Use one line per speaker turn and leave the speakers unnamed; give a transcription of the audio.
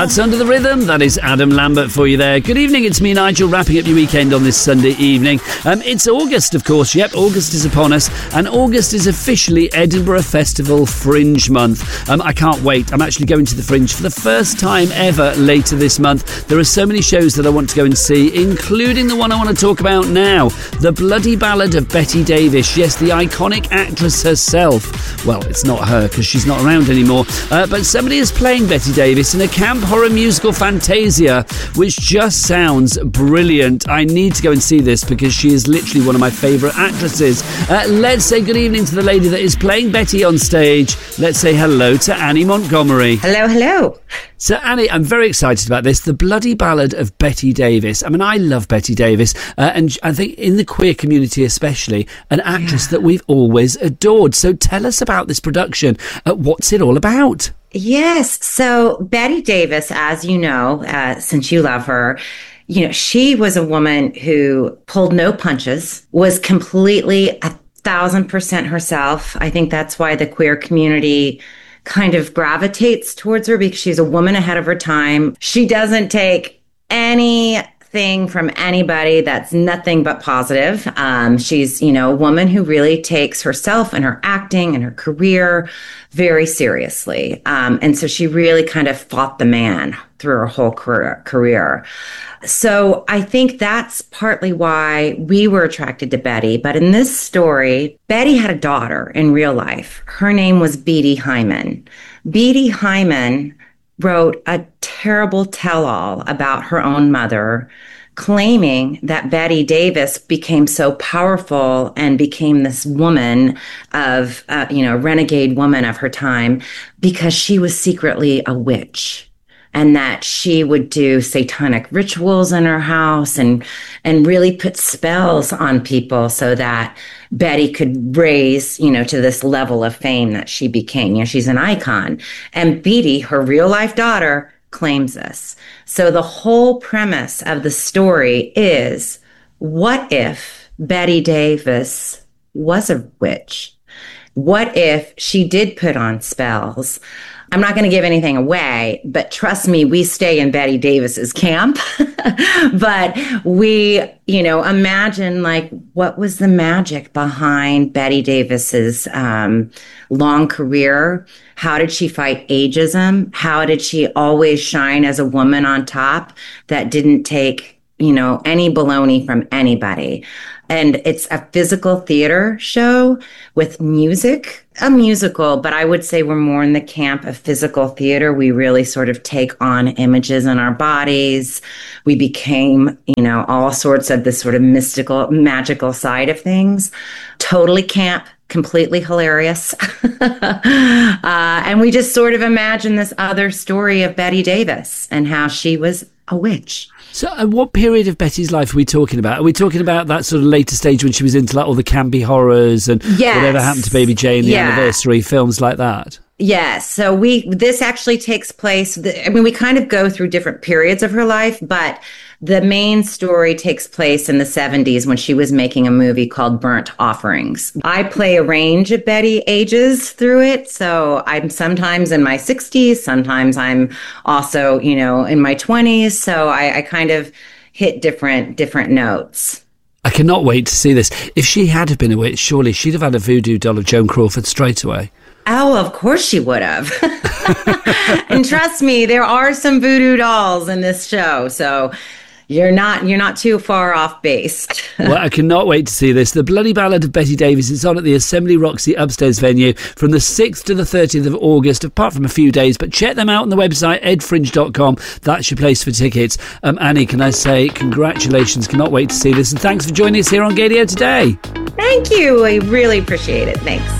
That's Under the Rhythm. That is Adam Lambert for you there. Good evening, it's me, Nigel, wrapping up your weekend on this Sunday evening. It's August, of course. Yep, August is upon us, and August is officially Edinburgh Festival Fringe Month. I can't wait. I'm actually going to the Fringe for the first time ever later this month. There are so many shows that I want to go and see, including the one I want to talk about now, The Bloody Ballad of Bette Davis. Yes, the iconic actress herself. Well, it's not her because she's not around anymore, but somebody is playing Bette Davis in a camp horror musical Fantasia, which just sounds brilliant. I need to go and see this because she is literally one of my favourite actresses. Let's say good evening to the lady that is playing Betty on stage. Let's say hello to Annie Montgomery.
Hello, hello.
So, Annie, I'm very excited about this. The Bloody Ballad of Bette Davis. I mean, I love Bette Davis, and I think in the queer community especially, an actress that we've always adored. So tell us about this production. What's it all about?
Yes. So Bette Davis, as you know, since you love her, you know, she was a woman who pulled no punches, was completely 1,000% herself. I think that's why the queer community kind of gravitates towards her, because she's a woman ahead of her time. She doesn't take anything from anybody. That's nothing but positive. She's, you know, a woman who really takes herself and her acting and her career very seriously. And so she really kind of fought the man through her whole career. So I think that's partly why we were attracted to Betty. But in this story, Betty had a daughter in real life. Her name was Beatty Hyman. Beatty Hyman wrote a terrible tell-all about her own mother, claiming that Bette Davis became so powerful and became this woman of, renegade woman of her time because she was secretly a witch, and that she would do satanic rituals in her house and really put spells on people so that Betty could raise, to this level of fame that she became. She's an icon. And Beatty, her real life daughter, claims this. So the whole premise of the story is, what if Bette Davis was a witch? What if she did put on spells? I'm not going to give anything away, but trust me, we stay in Bette Davis's camp. But we, imagine what was the magic behind Bette Davis's long career? How did she fight ageism? How did she always shine as a woman on top that didn't take, any baloney from anybody? And it's a physical theater show with music, a musical, but I would say we're more in the camp of physical theater. We really sort of take on images in our bodies. We became, all sorts of this sort of mystical, magical side of things. Totally camp, completely hilarious. And we just sort of imagine this other story of Bette Davis and how she was a witch.
So what period of Betty's life are we talking about? Are we talking about that sort of later stage when she was into all the campy horrors and whatever happened to Baby Jane, the anniversary, films like that?
Yes. So this actually takes place, we kind of go through different periods of her life, but the main story takes place in the 70s when she was making a movie called Burnt Offerings. I play a range of Betty ages through it. So I'm sometimes in my 60s, sometimes I'm also, in my 20s. So I kind of hit different notes.
I cannot wait to see this. If she had been a witch, surely she'd have had a voodoo doll of Joan Crawford straight away.
Oh, of course she would have. And trust me, there are some voodoo dolls in this show. So you're not too far off base.
Well, I cannot wait to see this. The Bloody Ballad of Bette Davis is on at the Assembly Roxy Upstairs venue from the 6th to the 30th of August, apart from a few days. But check them out on the website, edfringe.com. That's your place for tickets. Annie, can I say congratulations? Cannot wait to see this. And thanks for joining us here on Gaydio today.
Thank you. I really appreciate it. Thanks.